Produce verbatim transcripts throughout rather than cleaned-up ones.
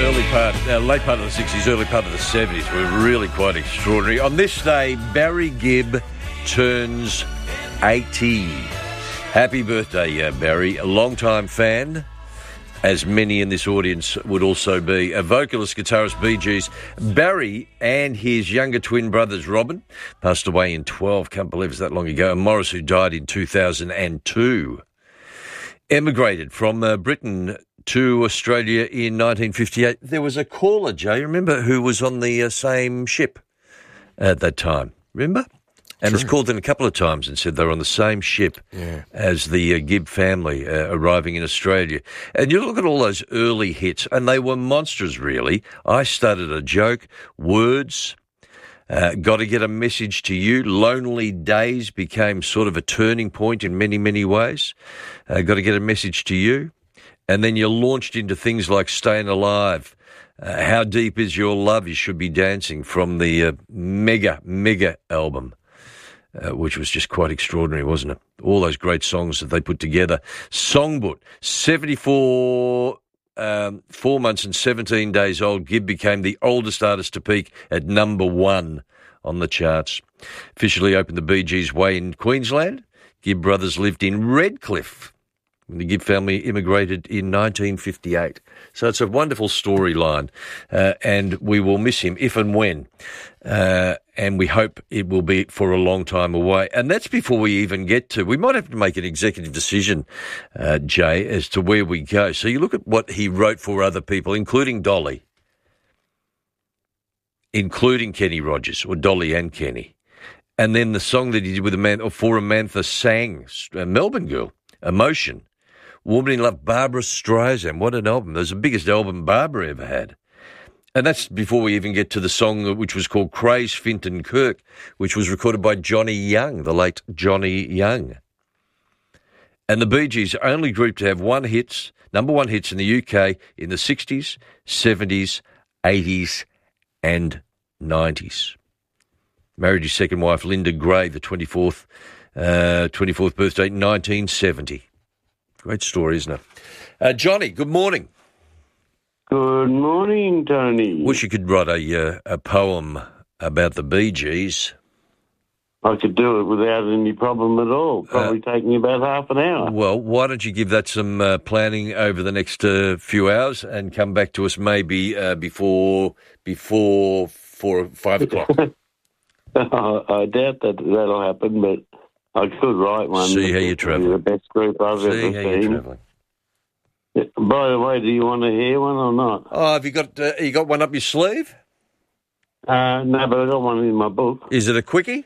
early part, uh, late part of the sixties, early part of the seventies were really quite extraordinary. On this day, Barry Gibb turns eighty. Happy birthday, uh, Barry. A long-time fan, as many in this audience would also be. A vocalist, guitarist, Bee Gees. Barry and his younger twin brothers, Robin, passed away in twelve. Can't believe it's that long ago. And Morris, who died in two thousand two. Emigrated from uh, Britain to Australia in nineteen fifty-eight. There was a caller, Jay, remember, who was on the uh, same ship at that time. Remember? And True. has called in a couple of times and said they were on the same ship yeah. as the uh, Gibb family uh, arriving in Australia. And you look at all those early hits, and they were monsters, really. I Started a Joke, Words, uh, Got to Get a Message to You, Lonely Days became sort of a turning point in many, many ways. Uh, Got to Get a Message to You. And then you launched into things like Staying Alive, uh, How Deep Is Your Love, You Should Be Dancing, from the uh, mega, mega album. Uh, which was just quite extraordinary, wasn't it? All those great songs that they put together. Songbook, seventy-four, um, four months and seventeen days old. Gibb became the oldest artist to peak at number one on the charts. Officially opened the Bee Gees Way in Queensland. Gibb brothers lived in Redcliffe when the Gibb family immigrated in nineteen fifty-eight. So it's a wonderful storyline, uh, and we will miss him if and when. Uh, and we hope it will be for a long time away. And that's before we even get to, we might have to make an executive decision, uh, Jay, as to where we go. So you look at what he wrote for other people, including Dolly, including Kenny Rogers, or Dolly and Kenny. And then the song that he did with a man, or for Amantha Sang, a Melbourne girl, Emotion. Woman in Love, Barbara Streisand. What an album. That was the biggest album Barbara ever had. And that's before we even get to the song which was called Craze Finton Kirk, which was recorded by Johnny Young, the late Johnny Young. And the Bee Gees, only group to have one hits, number one hits in the U K in the sixties, seventies, eighties and nineties. Married his second wife, Linda Gray, the twenty-fourth, uh, twenty-fourth birthday, nineteen seventy. Great story, isn't it? Uh, Johnny, good morning. Good morning, Tony. Wish you could write a uh, a poem about the Bee Gees. I could do it without any problem at all. Probably uh, take me about half an hour. Well, why don't you give that some uh, planning over the next uh, few hours and come back to us maybe uh, before before four or five o'clock. I doubt that that'll happen, but I could write one. See how you're travelling. The best group I've See ever how seen. you're travelling. By the way, do you want to hear one or not? Oh, have you got uh, you got one up your sleeve? Uh, no, but I got one in my book. Is it a quickie?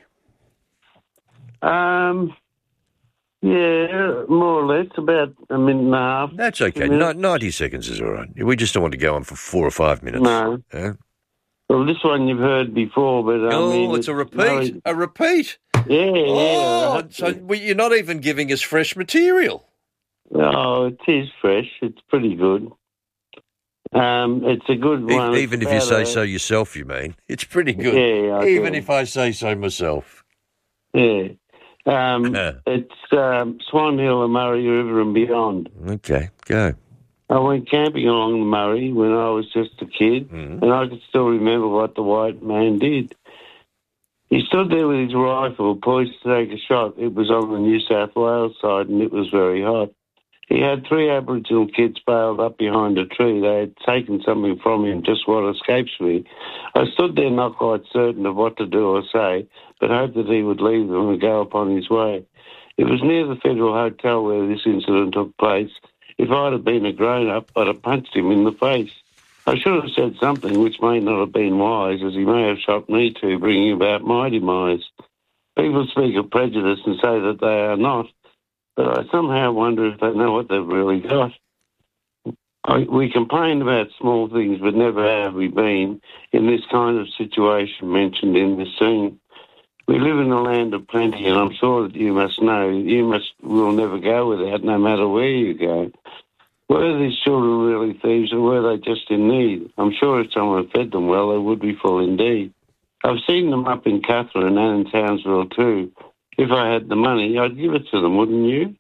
Um, yeah, more or less, about a minute and a half. That's okay. No, ninety seconds is all right. We just don't want to go on for four or five minutes. No. Yeah? Well, this one you've heard before, but I oh, mean, it's a repeat. No, a repeat. Yeah, oh, yeah. So well, you're not even giving us fresh material. Oh, it is fresh. It's pretty good. Um, it's a good one. E- even if you say a... so yourself, you mean? It's pretty good. Yeah, I Even do. if I say so myself. Yeah. Um, it's um, Swan Hill, the Murray River and beyond. Okay, go. I went camping along the Murray when I was just a kid, mm-hmm. and I could still remember what the white man did. He stood there with his rifle poised to take a shot. It was on the New South Wales side, and it was very hot. He had three Aboriginal kids bailed up behind a tree. They had taken something from him, just what escapes me. I stood there not quite certain of what to do or say, but hoped that he would leave them and go upon his way. It was near the Federal Hotel where this incident took place. If I'd have been a grown-up, I'd have punched him in the face. I should have said something which may not have been wise, as he may have shot me too, bringing about my demise. People speak of prejudice and say that they are not, but I somehow wonder if they know what they've really got. I, we complain about small things, but never have we been in this kind of situation mentioned in this scene. We live in a land of plenty, and I'm sure that you must know you must will never go without, no matter where you go. Were these children really thieves, or were they just in need? I'm sure if someone fed them well, they would be full indeed. I've seen them up in Catherine and in Townsville too. If I had the money, I'd give it to them, wouldn't you?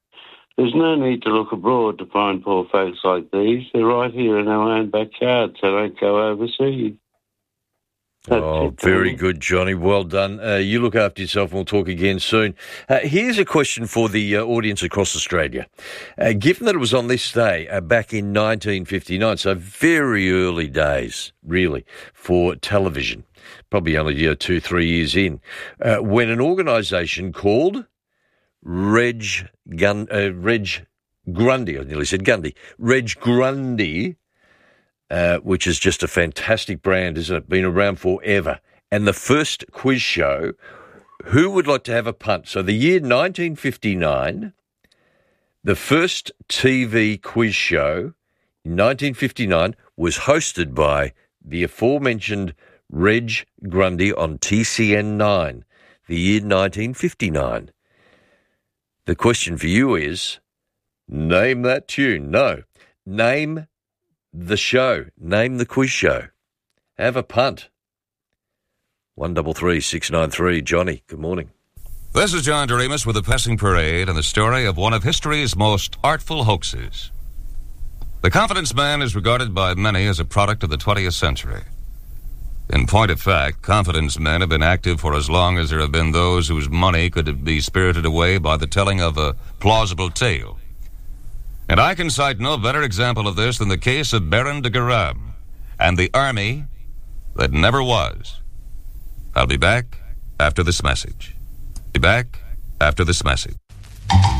There's no need to look abroad to find poor folks like these. They're right here in our own backyard, so don't go overseas. That's oh, it, very Tony. good, Johnny. Well done. Uh, you look after yourself and we'll talk again soon. Uh, here's a question for the uh, audience across Australia. Uh, given that it was on this day uh, back in nineteen fifty-nine, so very early days, really, for television, probably only uh, two, three years in, uh, when an organisation called Reg, Gun, uh, Reg Grundy, I nearly said Gundy, Reg Grundy, Uh, which is just a fantastic brand, isn't it? Been around forever. And the first quiz show, who would like to have a punt? So the year nineteen fifty-nine, the first T V quiz show in nineteen fifty-nine was hosted by the aforementioned Reg Grundy on T C N nine, the year nineteen fifty-nine. The question for you is, name that tune. No, name the show. Name the quiz show. Have a punt. One double three six nine three. Johnny, good morning. This is John Doremus with the Passing Parade and the story of one of history's most artful hoaxes. The confidence man is regarded by many as a product of the twentieth century. In point of fact, confidence men have been active for as long as there have been those whose money could be spirited away by the telling of a plausible tale. And I can cite no better example of this than the case of Baron de Garam and the army that never was. I'll be back after this message. Be back after this message.